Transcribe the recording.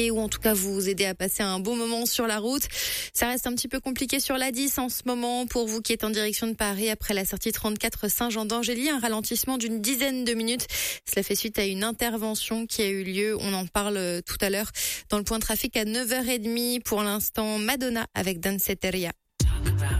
ou en tout cas vous aider à passer un bon moment sur la route. Ça reste un petit peu compliqué sur l'A10 en ce moment pour vous qui êtes en direction de Paris après la sortie 34 Saint-Jean d'Angély, un ralentissement d'une dizaine de minutes. Cela fait suite à une intervention qui a eu lieu. On en parle tout à l'heure dans le point trafic à 9h30. Pour l'instant, Madonna avec Danceteria.